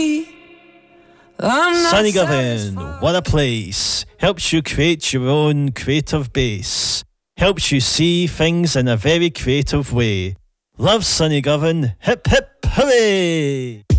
Sonny Govan, What a Place, helps you create your own creative base, helps you see things in a very creative way. Love Sonny Govan, hip hip hooray!